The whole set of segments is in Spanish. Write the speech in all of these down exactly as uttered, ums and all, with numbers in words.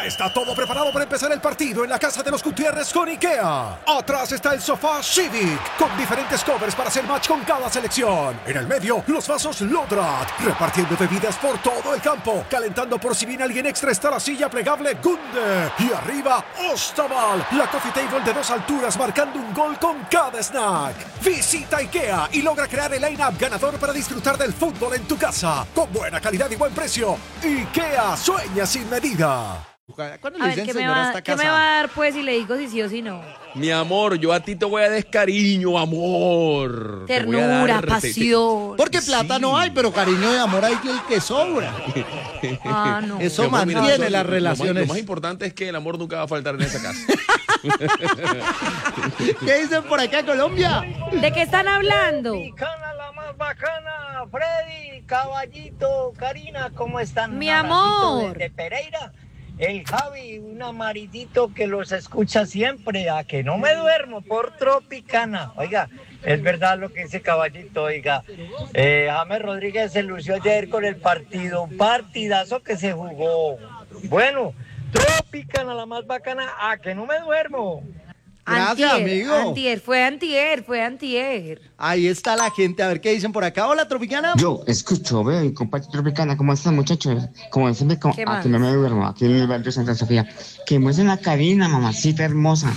Ya está todo preparado para empezar el partido en la casa de los Gutiérrez con IKEA. Atrás está el sofá Civic, con diferentes covers para hacer match con cada selección. En el medio, los vasos Lodrat, repartiendo bebidas por todo el campo. Calentando por si viene alguien extra está la silla plegable Gunde. Y arriba, Ostaval, la coffee table de dos alturas marcando un gol con cada snack. Visita IKEA y logra crear el line-up ganador para disfrutar del fútbol en tu casa. Con buena calidad y buen precio. IKEA, sueña sin medida. ¿Cuándo A le ver, dicen ¿qué me, señora va, está ¿qué me casada? va a dar pues si le digo si sí o si no? Mi amor, yo a ti te voy a dar cariño, amor. Te voy a Ternura, dar- te- te- pasión. Porque plata Sí. no hay, pero cariño y amor hay el que sobra. Ah, no. Eso Mi amor, mira, mantiene lo- las lo más- relaciones. Lo más importante es que el amor nunca va a faltar en esa casa. ¿Qué dicen por acá, Colombia? ¿De qué están hablando? Mexicana, la más bacana, Freddy, Caballito, Karina, ¿cómo están? Mi Un abracito amor. desde Pereira, el Javi, un amaritito que los escucha siempre, a que no me duermo por Tropicana. Oiga, es verdad lo que dice Caballito, oiga. Eh, James Rodríguez se lució ayer con el partido, un partidazo que se jugó. Bueno, Tropicana, la más bacana, a que no me duermo. Gracias, Antier, amigo. Antier, fue antier, fue antier. Ahí está la gente. A ver qué dicen por acá. Hola, Tropicana. Yo escucho, veo y comparto Tropicana, ¿cómo están, muchachos? Como siempre, como, ¿Qué más? aquí no me duermo, aquí en el barrio Santa Sofía. Que muestren la cabina, mamacita hermosa.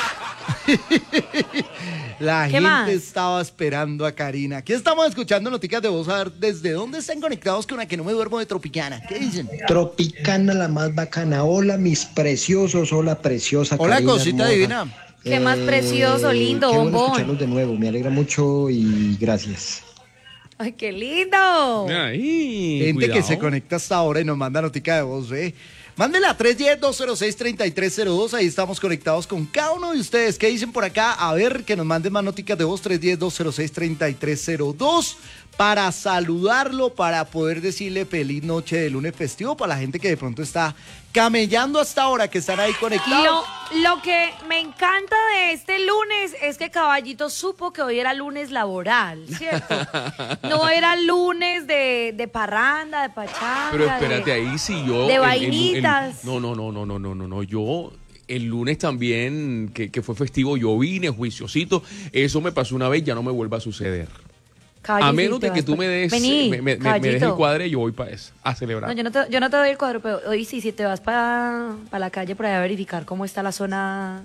La ¿Qué gente más? estaba esperando a Karina. Aquí estamos escuchando noticias de voz. A ver desde dónde están conectados con la que no me duermo de Tropicana. ¿Qué dicen? Tropicana, la más bacana. Hola, mis preciosos. Hola, preciosa. Hola, Karina cosita hermosa. divina. Qué más precioso, lindo, qué bueno bombón. escucharlos de nuevo. Me alegra mucho y gracias. Ay, qué lindo. Ahí, Gente cuidado. que se conecta hasta ahora y nos manda notica de voz, ¿eh? Mándenla a tres uno cero, dos cero seis, tres tres cero dos. Ahí estamos conectados con cada uno de ustedes. ¿Qué dicen por acá? A ver, que nos manden más noticas de voz. tres uno cero, dos cero seis, tres tres cero dos. Para saludarlo, para poder decirle feliz noche de lunes festivo. Para la gente que de pronto está camellando hasta ahora, que están ahí conectados. Lo, lo que me encanta de este lunes es que Caballito supo que hoy era lunes laboral, ¿cierto? No era lunes de, de parranda, de pachanga. Pero espérate, de- ahí sí yo... de el- el- el- vainitas. no, no, no, no, no, no, no, no. Yo... El lunes también, que, que fue festivo, yo vine juiciosito. Eso me pasó una vez, ya no me vuelva a suceder. Caballito, A menos sí, te de que vas tú pa- me des, Vení, me, me- me- me Caballito. des el cuadre, yo voy para eso, a celebrar. No, yo no, te, yo no te doy el cuadro, pero hoy sí, si te vas para la calle para a verificar cómo está la zona,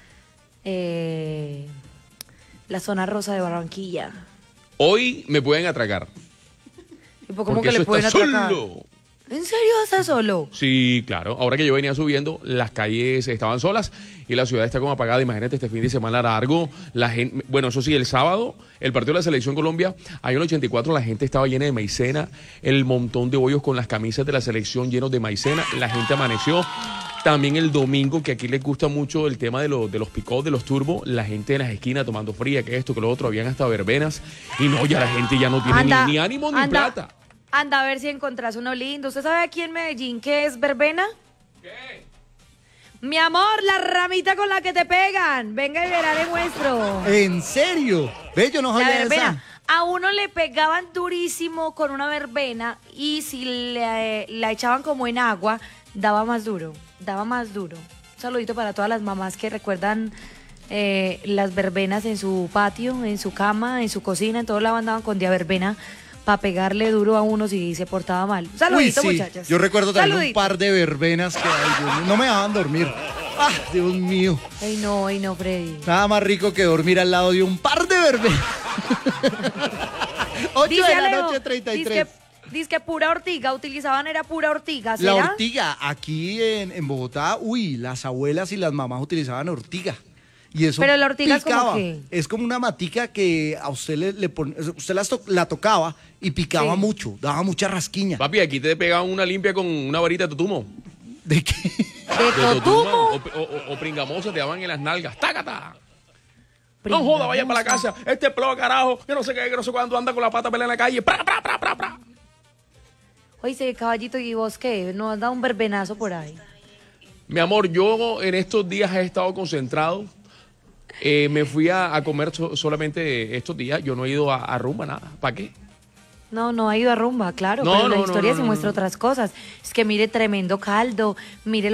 eh, la zona rosa de Barranquilla. Hoy me pueden atracar. Y pues, ¿cómo Porque que le eso pueden está atracar? solo. ¿En serio estás solo? Sí, claro. Ahora que yo venía subiendo, las calles estaban solas y la ciudad está como apagada. Imagínate este fin de semana largo. La gente, bueno, eso sí, el sábado, el partido de la Selección Colombia, ahí en el ochenta y cuatro la gente estaba llena de maicena, el montón de bollos con las camisas de la selección llenos de maicena. La gente amaneció. También el domingo, que aquí les gusta mucho el tema de, los de los picos, de los turbos, la gente en las esquinas tomando fría, que esto, que lo otro, habían hasta verbenas. Y no, ya la gente ya no tiene Anda, ni, ni ánimo ni anda. plata. Anda a ver si encontrás uno lindo. ¿Usted sabe aquí en Medellín qué es verbena? ¿Qué? Mi amor, la ramita con la que te pegan. Venga y verá, le muestro. ¿En serio? Ve, yo no La sabía verbena. esa. A uno le pegaban durísimo con una verbena y si le, la echaban como en agua, daba más duro, daba más duro. Un saludito para todas las mamás que recuerdan eh, las verbenas en su patio, en su cama, en su cocina, en todo lado andaban con día verbena para pegarle duro a uno si se portaba mal. Un Uy, saludito, sí. muchachas. Yo recuerdo también un Saludito. par de verbenas que ay, Dios mío, no me dejaban dormir. Ah, Dios mío. Ay, no, ay, no, Freddy. Nada más rico que dormir al lado de un par de verbenas. ocho Dice de la Alejo, noche, treinta y dice tres. que- dice que pura ortiga, utilizaban era pura ortiga, La ¿será? ortiga, aquí en, en Bogotá, uy, las abuelas y las mamás utilizaban ortiga. Y eso Pero la ortiga es como picaba. qué? Es como una matica que a usted le, le pone, usted las to- la tocaba y picaba Sí. mucho, daba mucha rasquiña. Papi, aquí te pegaban una limpia con una varita de totumo. ¿De qué? De De totumo. O, o, o- o pringamosa te daban en las nalgas. ¡Tácata! No joda, vaya para la casa. Este plo, carajo. Yo no sé qué, que no sé cuándo anda con la pata pelea en la calle. ¡Pra, pra, pra, pra, pra! Oye, caballito, ¿y vos qué? ¿No has dado un verbenazo por ahí? Mi amor, yo en estos días he estado concentrado. Eh, me fui a, a comer so- solamente estos días. Yo no he ido a, a rumba, nada. ¿Para qué? No, no ha ido a rumba, claro, No, pero no, la no, historia no, sí no, muestra no. otras cosas. Es que mire tremendo caldo, mire